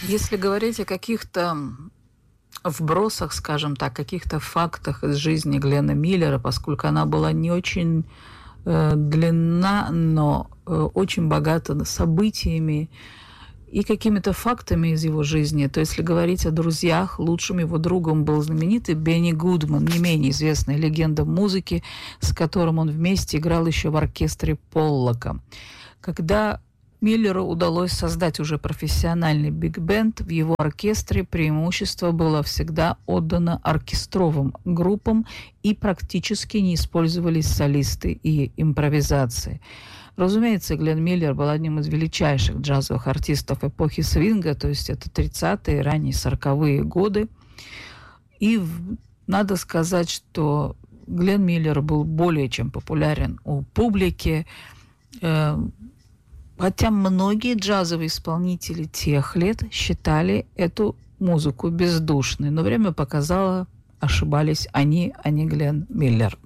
Если говорить о каких-то вбросах, скажем так, каких-то фактах из жизни Глена Миллера, поскольку она была не очень длинна, но очень богата событиями и какими-то фактами из его жизни, то если говорить о друзьях, лучшим его другом был знаменитый Бенни Гудман, не менее известная легенда музыки, с которым он вместе играл еще в оркестре Поллока. Когда Миллеру удалось создать уже профессиональный биг-бенд, в его оркестре преимущество было всегда отдано оркестровым группам и практически не использовались солисты и импровизации. Разумеется, Глен Миллер был одним из величайших джазовых артистов эпохи свинга, то есть это 30-е, ранние 40-е годы. И надо сказать, что Глен Миллер был более чем популярен у публики, хотя многие джазовые исполнители тех лет считали эту музыку бездушной. Но время показало, ошибались они, а не Глен Миллер.